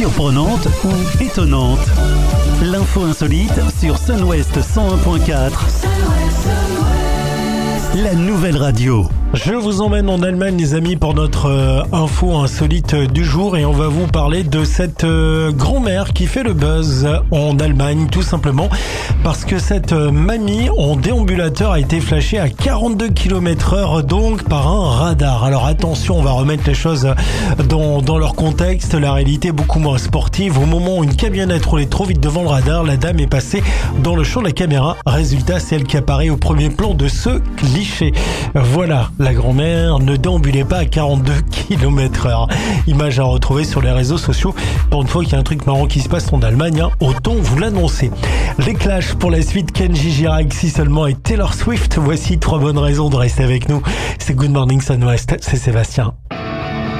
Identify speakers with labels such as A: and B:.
A: surprenante ou étonnante. L'info insolite sur Sun-Ouest 101.4. La nouvelle radio.
B: Je vous emmène en Allemagne, les amis, pour notre info insolite du jour, et on va vous parler de cette grand-mère qui fait le buzz en Allemagne, tout simplement parce que cette mamie en déambulateur a été flashée à 42 km/h donc par un radar. Alors attention, on va remettre les choses dans leur contexte. La réalité est beaucoup moins sportive. Au moment où une camionnette roulait trop vite devant le radar, la dame est passée dans le champ de la caméra. Résultat, c'est elle qui apparaît au premier plan de ce cliché. Voilà. La grand-mère ne déambulait pas à 42 km/h. Image à retrouver sur les réseaux sociaux. Pour une fois qu'il y a un truc marrant qui se passe en Allemagne, autant vous l'annoncer. Les Clash pour la suite, Kenji Girac, Si Seulement et Taylor Swift. Voici 3 bonnes raisons de rester avec nous. C'est Good Morning Sun-Ouest, c'est Sébastien.